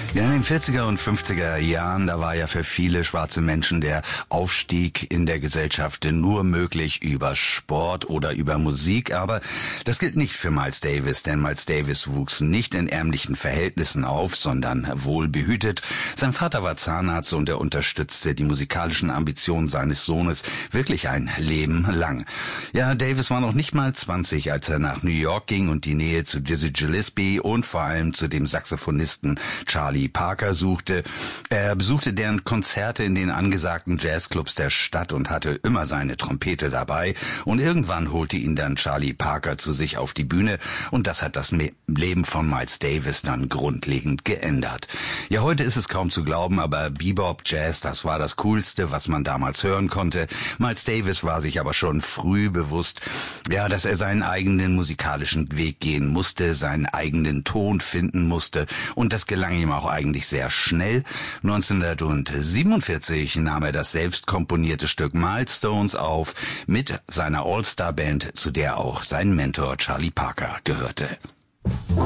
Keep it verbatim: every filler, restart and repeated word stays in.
Ja, in den vierziger und fünfziger Jahren, da war ja für viele schwarze Menschen der Aufstieg in der Gesellschaft nur möglich über Sport oder über Musik. Aber das gilt nicht für Miles Davis, denn Miles Davis wuchs nicht in ärmlichen Verhältnissen auf, sondern wohlbehütet. Sein Vater war Zahnarzt und er unterstützte die musikalischen Ambitionen seines Sohnes wirklich ein Leben lang. Ja, Davis war noch nicht mal zwanzig, als er nach New York ging und die Nähe zu Dizzy Gillespie und vor allem zu dem Saxophonisten Charlie Parker suchte. Er besuchte deren Konzerte in den angesagten Jazzclubs der Stadt und hatte immer seine Trompete dabei. Und irgendwann holte ihn dann Charlie Parker zu sich auf die Bühne und das hat das Leben von Miles Davis dann grundlegend geändert. Ja, heute ist es kaum zu glauben, aber Bebop Jazz, das war das Coolste, was man damals hören konnte. Miles Davis war sich aber schon früh bewusst, ja, dass er seinen eigenen musikalischen Weg gehen musste, seinen eigenen Ton finden musste und das gelang ihm auch eigentlich sehr schnell. neunzehnhundertsiebenundvierzig nahm er das selbst komponierte Stück Milestones auf mit seiner All-Star-Band, zu der auch sein Mentor Charlie Parker gehörte.